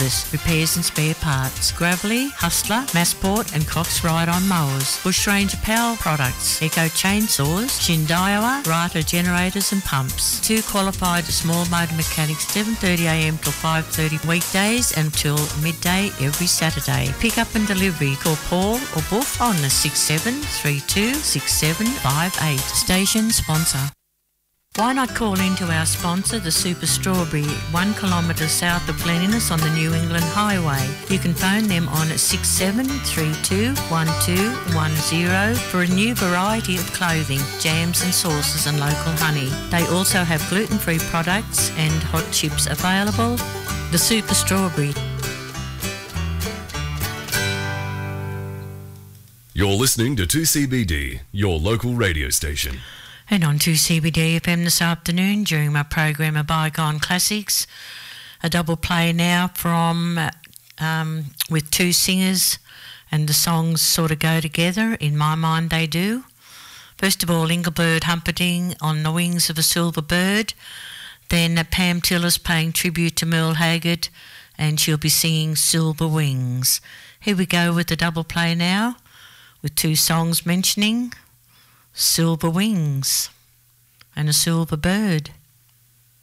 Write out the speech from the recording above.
Service, repairs and spare parts. Gravelly, Hustler, Massport and Cox Ride-On Mowers. Bush Ranger Power Products, Eco Chainsaws, Shindaiwa, Rata Generators and Pumps. 2 qualified small motor mechanics, 7:30am till 5:30 weekdays and till midday every Saturday. Pick up and delivery. Call Paul or Buff on the 6732 6758. Station sponsor. Why not call into our sponsor, the Super Strawberry, 1 kilometre south of Cleanliness on the New England Highway. You can phone them on 6732 1210 for a new variety of clothing, jams and sauces and local honey. They also have gluten-free products and hot chips available. The Super Strawberry. You're listening to 2CBD, your local radio station. And on 2CBD FM this afternoon, during my program of Bygone Classics, a double play now from with 2 singers, and the songs sort of go together. In my mind, they do. First of all, Engelbert Humperdinck on The Wings of a Silver Bird. Then Pam Tillis paying tribute to Merle Haggard, and she'll be singing Silver Wings. Here we go with the double play now, with 2 songs mentioning Silver Wings and a Silver Bird.